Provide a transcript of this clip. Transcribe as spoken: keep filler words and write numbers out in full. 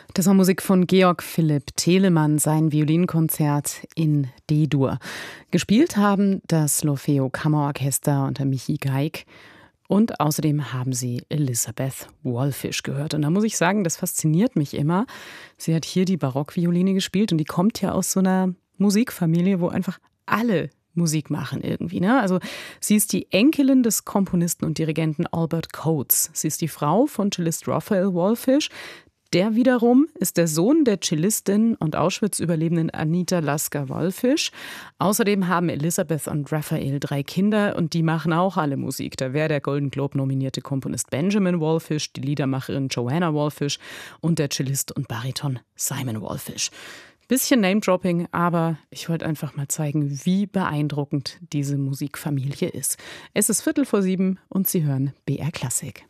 Das war Musik von Georg Philipp Telemann, sein Violinkonzert in D-Dur. Gespielt haben das L'Orfeo Kammerorchester unter Michi Geig. Und außerdem haben sie Elizabeth Wallfisch gehört. Und da muss ich sagen, das fasziniert mich immer. Sie hat hier die Barockvioline gespielt und die kommt ja aus so einer Musikfamilie, wo einfach alle Musik machen irgendwie, ne? Also sie ist die Enkelin des Komponisten und Dirigenten Albert Coates. Sie ist die Frau von Cellist Raphael Wallfisch. Der wiederum ist der Sohn der Cellistin und Auschwitz-Überlebenden Anita Lasker-Wallfisch. Außerdem haben Elizabeth und Raphael drei Kinder und die machen auch alle Musik. Da wäre der Golden Globe nominierte Komponist Benjamin Wallfisch, die Liedermacherin Joanna Wallfisch und der Cellist und Bariton Simon Wallfisch. Bisschen Name-Dropping, aber ich wollte einfach mal zeigen, wie beeindruckend diese Musikfamilie ist. Es ist Viertel vor sieben und Sie hören B R Klassik.